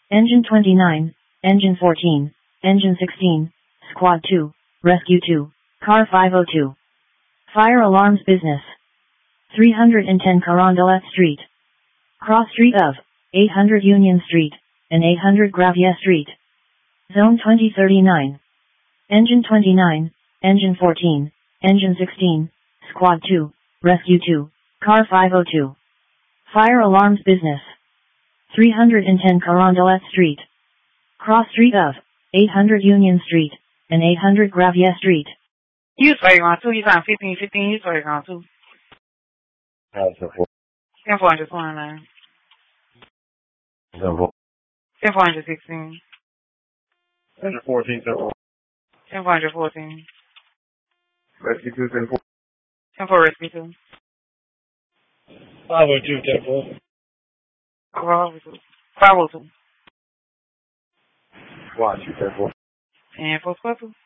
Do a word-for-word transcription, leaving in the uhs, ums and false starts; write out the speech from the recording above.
Engine twenty-nine, Engine fourteen, Engine sixteen, Squad two, Rescue two, Car five oh two. Fire Alarms Business. three hundred ten Carondelet Street. Cross Street of eight hundred Union Street and eight hundred Gravier Street. Zone twenty thirty-nine. Engine twenty-nine, Engine fourteen, Engine sixteen, Squad two, Rescue two, Car five oh two. Fire Alarms Business. three hundred ten Carondelet Street. Cross Street of eight hundred Union Street and eight hundred Gravier Street. Use fire on two, he's on fifteen fifteen, use fire on two. ten four hundred twenty-nine. ten four hundred sixteen. ten fourteen, ten four hundred fourteen. Rescue two, ten four. ten four Rescue two. five oh two, ten four. five oh two. Squad two, ten four. And four squad two.